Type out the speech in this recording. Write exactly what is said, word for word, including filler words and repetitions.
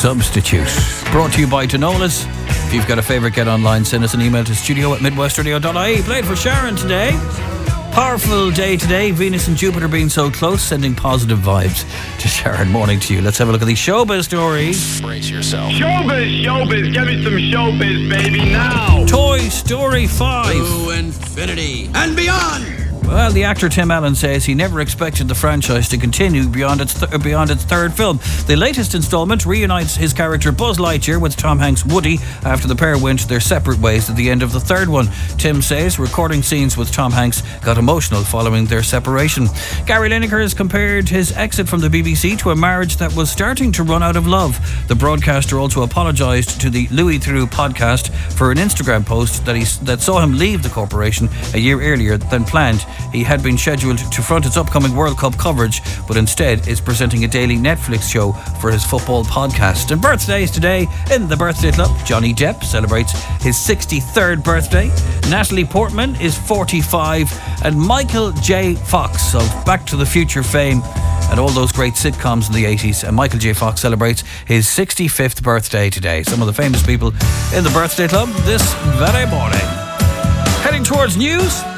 Substitute. Brought to you by Tanolas. If you've got a favourite, get online, send us an email to studio at midwestradio dot I E. Played for Sharon today. Powerful day today. Venus and Jupiter being so close, sending positive vibes to Sharon. Morning to you. Let's have a look at the showbiz stories. Brace yourself. Showbiz, showbiz, give me some showbiz, baby, now. Toy Story five. To infinity and beyond. Well, the actor Tim Allen says he never expected the franchise to continue beyond its th- beyond its third film. The latest installment reunites his character Buzz Lightyear with Tom Hanks' Woody after the pair went their separate ways at the end of the third one. Tim says recording scenes with Tom Hanks got emotional following their separation. Gary Lineker has compared his exit from the B B C to a marriage that was starting to run out of love. The broadcaster also apologised to the Louis Theroux podcast for an Instagram post that he that saw him leave the corporation a year earlier than planned. He had been scheduled to front its upcoming World Cup coverage, but instead is presenting a daily Netflix show for his football podcast. And birthdays today in the Birthday Club. Johnny Depp celebrates his sixty-third birthday. Natalie Portman is forty-five. And Michael J. Fox of Back to the Future fame and all those great sitcoms in the eighties. And Michael J. Fox celebrates his sixty-fifth birthday today. Some of the famous people in the Birthday Club this very morning. Heading towards news.